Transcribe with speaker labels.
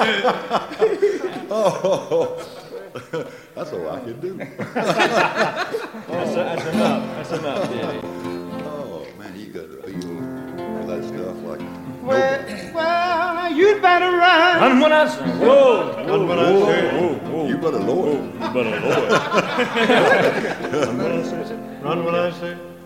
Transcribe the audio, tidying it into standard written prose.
Speaker 1: Oh, that's all I can do.
Speaker 2: That's enough. That's enough, Daddy.
Speaker 1: Oh, man, you got to feel that stuff like
Speaker 3: Well, you'd better run.
Speaker 2: Run when I say. Whoa.
Speaker 3: Run when I say.
Speaker 1: you better know it.
Speaker 2: You better know it.
Speaker 3: Run when I say.